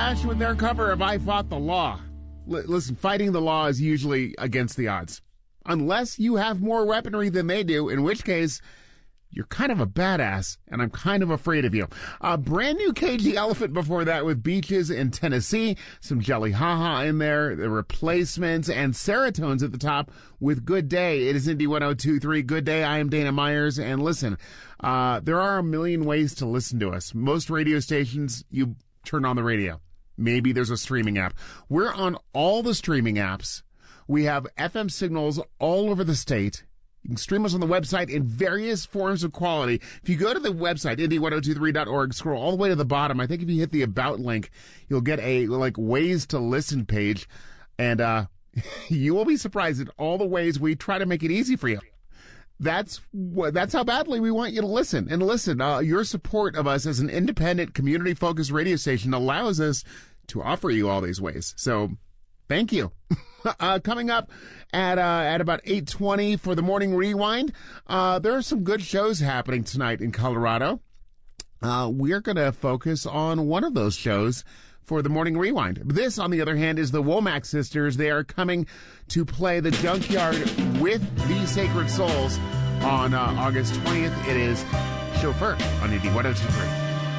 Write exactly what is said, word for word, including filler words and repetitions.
Clash with their cover of I Fought the Law. L- listen, fighting the law is usually against the odds. Unless you have more weaponry than they do, in which case you're kind of a badass, and I'm kind of afraid of you. A brand new Cage the Elephant before that with Beaches in Tennessee, some Jelly Haha in there, the Replacements, and Seratones at the top with Good Day. It is Indie one oh two point three. Good Day. I am Dana Myers, and listen, uh, there are a million ways to listen to us. Most radio stations, you turn on the radio. Maybe there's a streaming app. We're on all the streaming apps. We have F M signals all over the state. You can stream us on the website in various forms of quality. If you go to the website, indie ten twenty-three dot org, scroll all the way to the bottom. I think if you hit the About link, you'll get a, like, ways to listen page. And, uh, you will be surprised at all the ways we try to make it easy for you. That's what, that's how badly we want you to listen. And listen, uh, your support of us as an independent, community-focused radio station allows us to offer you all these ways. So, thank you. Uh, coming up at, uh, at about eight twenty for the Morning Rewind, uh, there are some good shows happening tonight in Colorado. Uh, we're going to focus on one of those shows for the Morning Rewind. This, on the other hand, is the Womack Sisters. They are coming to play the Junkyard with the Sacred Souls on, uh, August twentieth. It is Chauffeur on Indie one oh two point three.